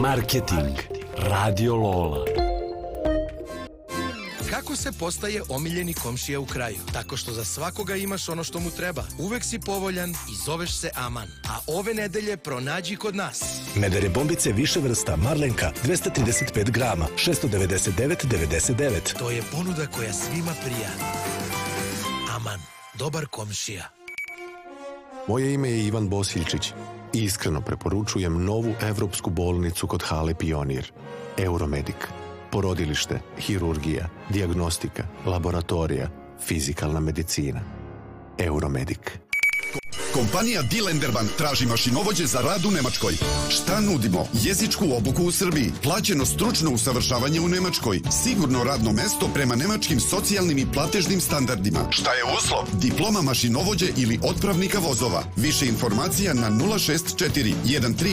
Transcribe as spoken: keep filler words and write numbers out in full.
Marketing. Radio Lola. Kako se postaje omiljeni komšija u kraju? Tako što za svakoga imaš ono što mu treba. Uvek si povoljan i zoveš se Aman. A ove nedelje pronađi kod nas. Medere bombice više vrsta Marlenka dvesta trideset pet grama, šesto devedeset devet devedeset devet. To je ponuda koja svima prija. Aman, dobar komšija. Moje ime je Ivan Bosiljčić i iskreno preporučujem novu evropsku bolnicu kod hale Pionir. Euromedik. Porodilište, hirurgija, dijagnostika, laboratorija, fizikalna medicina. Euromedik. Kompanija Dilenderban traži mašinovođe za rad u Nemačkoj. Šta nudimo? Jezičku obuku u Srbiji, plaćeno stručno usavršavanje u Nemačkoj, sigurno radno mesto prema nemačkim socijalnim i platežnim standardima. Šta je uslov? Diploma mašinovođe ili otpravnika vozova. Više informacija na nula šest četiri jedan tri